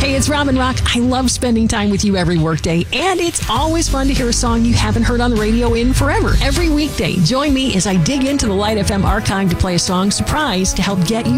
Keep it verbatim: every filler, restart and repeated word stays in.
Hey, it's Robin Rock. I love spending time with you every workday, and it's always fun to hear a song you haven't heard on the radio in forever. Every weekday, join me as I dig into the Light F M archive to play a song surprise to help get you